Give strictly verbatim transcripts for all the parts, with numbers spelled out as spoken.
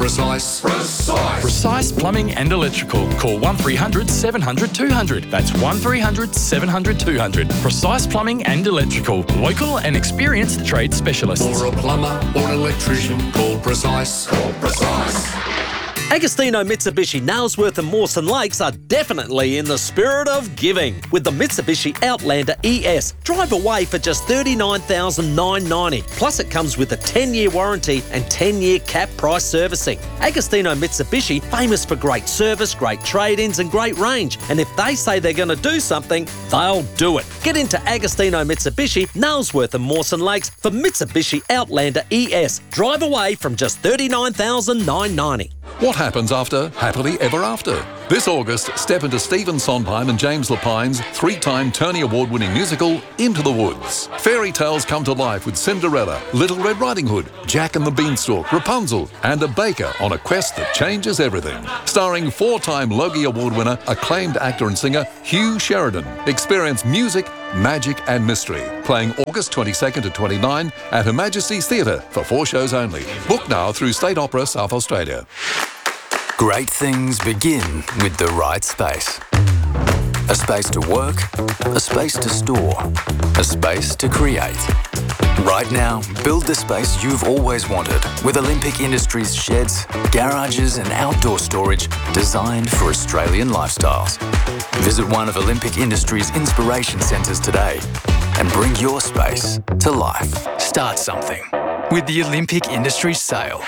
Precise. Precise. Precise Plumbing and Electrical. Call one three hundred seven hundred two hundred. That's one three hundred seven hundred two hundred. Precise Plumbing and Electrical. Local and experienced trade specialists. For a plumber or an electrician, call Precise. Call Precise. Agostino Mitsubishi Nailsworth and Mawson Lakes are definitely in the spirit of giving. With the Mitsubishi Outlander E S, drive away for just thirty-nine thousand nine hundred ninety dollars. Plus it comes with a ten-year warranty and ten-year cap price servicing. Agostino Mitsubishi, famous for great service, great trade-ins and great range. And if they say they're going to do something, they'll do it. Get into Agostino Mitsubishi, Nailsworth and Mawson Lakes for Mitsubishi Outlander E S. Drive away from just thirty-nine thousand nine hundred ninety dollars. What happens after Happily Ever After? This August, step into Stephen Sondheim and James Lapine's three-time Tony Award-winning musical, Into the Woods. Fairy tales come to life with Cinderella, Little Red Riding Hood, Jack and the Beanstalk, Rapunzel, and a baker on a quest that changes everything. Starring four-time Logie Award winner, acclaimed actor and singer Hugh Sheridan. Experience music, magic and mystery. Playing August twenty-second to twenty-ninth at Her Majesty's Theatre for four shows only. Book now through State Opera South Australia. Great things begin with the right space. A space to work, a space to store, a space to create. Right now, build the space you've always wanted with Olympic Industries sheds, garages and outdoor storage designed for Australian lifestyles. Visit one of Olympic Industries' inspiration centres today and bring your space to life. Start something with the Olympic Industries sale.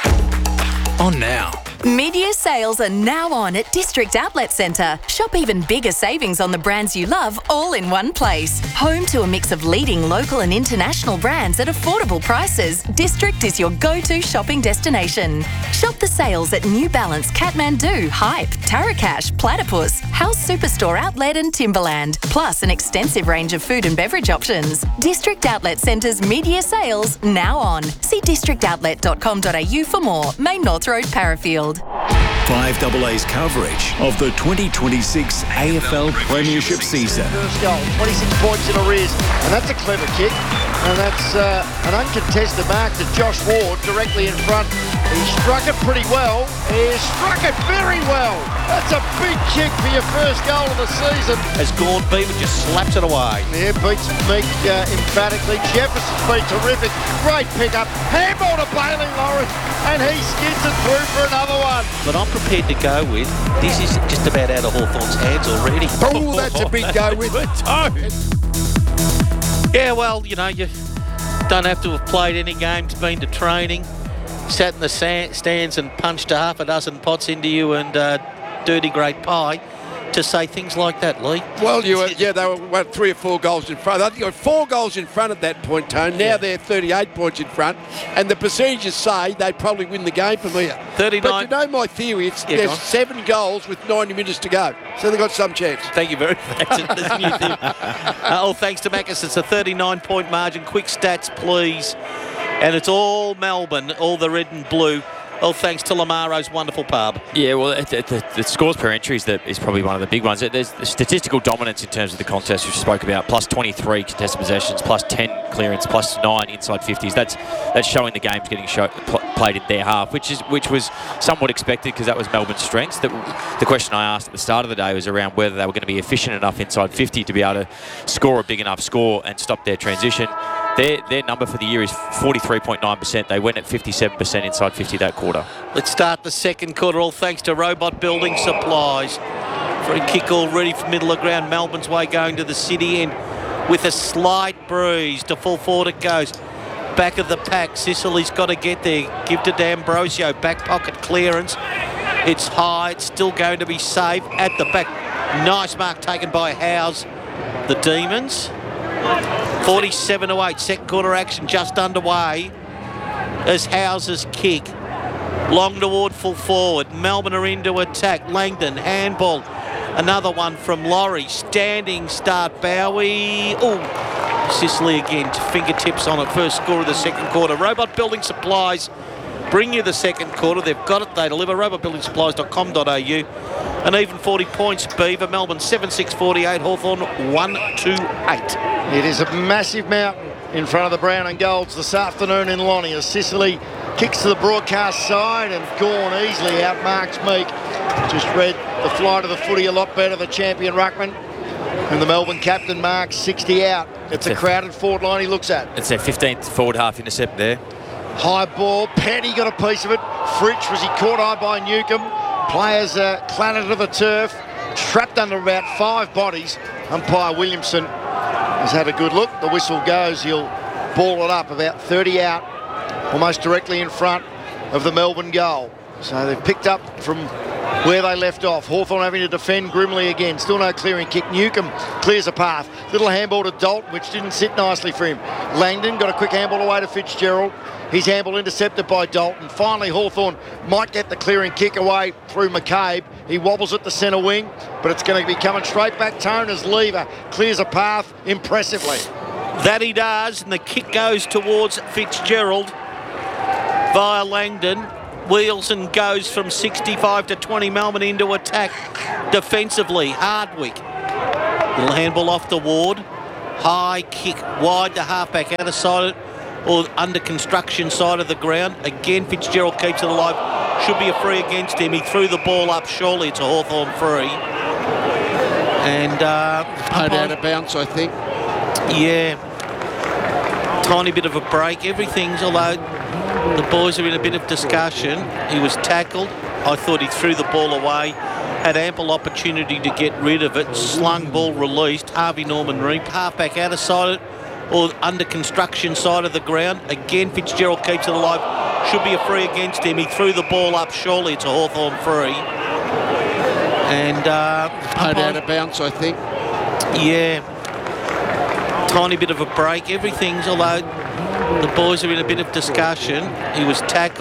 On now. Mid-year sales are now on at District Outlet Centre. Shop even bigger savings on the brands you love all in one place. Home to a mix of leading local and international brands at affordable prices, District is your go-to shopping destination. Shop the sales at New Balance, Kathmandu, Hype, Tarakash, Platypus, House Superstore Outlet and Timberland, plus an extensive range of food and beverage options. District Outlet Centre's mid-year sales now on. See district outlet dot com dot a u for more. Main North Road, Parafield. five A A's coverage of the twenty twenty-six A F L Premiership season. First goal, twenty-six points in arrears, and that's a clever kick, and that's uh, an uncontested mark to Josh Ward directly in front. He struck it pretty well. He struck it very well. That's a big kick for your first goal of the season. As Gord Beaver just slaps it away. Yeah, beats Meek uh, emphatically. Jefferson's been terrific. Great pickup. Handball to Bailey Lawrence, and he skids it through for another one. But I'm prepared to go with, this is just about out of Hawthorn's hands already. Oh, that's a big go with. Yeah, well, you know, you don't have to have played any games, been to training, sat in the stands and punched a half a dozen pots into you and uh, dirty great pie to say things like that, Lee. Well, you were, yeah, they were what, three or four goals in front. I think they were four goals in front at that point, Tone. Now yeah. They're thirty-eight points in front, and the procedures say they'd probably win the game from here. thirty-nine. But you know my theory, it's yeah, there's seven goals with ninety minutes to go, so they've got some chance. Thank you very much. That's a new theory. Uh, oh, thanks to Macca's. It's a thirty-nine point margin. Quick stats, please. And it's all Melbourne, all the red and blue. Well, thanks to Lamaro's wonderful pub. Yeah, well, the, the, the scores per entry is, the, is probably one of the big ones. There's the statistical dominance in terms of the contest, which we spoke about, plus twenty-three contested possessions, plus ten clearance, plus nine inside fifties. That's that's showing the games getting show, pl- played in their half, which is which was somewhat expected because that was Melbourne's strengths. The, the question I asked at the start of the day was around whether they were going to be efficient enough inside fifty to be able to score a big enough score and stop their transition. Their, their number for the year is forty-three point nine percent. They went at fifty-seven percent inside fifty that quarter. Let's start the second quarter, all thanks to Robot Building Supplies. Free kick already from middle of ground, Melbourne's way going to the city end with a slight breeze. To full forward it goes. Back of the pack, Sicily's got to get there. Give to D'Ambrosio, back pocket clearance. It's high, it's still going to be safe at the back. Nice mark taken by Howes, the Demons. forty-seven to eight, second quarter action just underway as House's kick. Long toward full forward. Melbourne are into attack. Langdon, handball. Another one from Laurie. Standing start, Bowie. Oh, Sicily again, fingertips on it. First score of the second quarter. Robot Building Supplies bring you the second quarter. They've got it, they deliver. robot building supplies dot com dot a u. An even forty points, Beaver. Melbourne seven six forty-eight, Hawthorn one two eight. It is a massive mountain in front of the brown and golds this afternoon in Lonnie as Sicily kicks to the broadcast side and Gawn easily outmarks Meek. Just read the flight of the footy a lot better, the champion ruckman. And the Melbourne captain marks sixty out. It's a crowded forward line he looks at. It's their fifteenth forward half intercept there. High ball, Petty got a piece of it. Fritsch, was he caught eye by Newcomb? Players uh, clattered to the turf, trapped under about five bodies. Umpire Williamson has had a good look. The whistle goes, he'll ball it up about thirty out, almost directly in front of the Melbourne goal. So they've picked up from where they left off. Hawthorn having to defend grimly again. Still no clearing kick. Newcomb clears a path. Little handball to Dalton, which didn't sit nicely for him. Langdon got a quick handball away to Fitzgerald. His handball intercepted by Dalton. Finally, Hawthorn might get the clearing kick away through McCabe. He wobbles at the centre wing, but it's going to be coming straight back. Toner's lever clears a path impressively. That he does, and the kick goes towards Fitzgerald via Langdon. Wheels and goes from sixty-five to twenty. Melbourne into attack defensively. Hardwick. Little handball off the Ward. High kick wide to halfback out of side or under construction side of the ground. Again, Fitzgerald keeps it alive. Should be a free against him. He threw the ball up. Surely it's a Hawthorn free. And uh, Played out of bounce, I think. Yeah. Tiny bit of a break. Everything's, although the boys are in a bit of discussion. He was tackled. I thought he threw the ball away. Had ample opportunity to get rid of it. Slung ball released. Harvey Norman Reap. Halfback out of side or under construction side of the ground. Again, Fitzgerald keeps it alive. Should be a free against him. He threw the ball up. Surely it's a Hawthorn free. And uh, Played out of bounce, I think. Yeah. Tiny bit of a break. Everything's, although the boys are in a bit of discussion. He was tackled.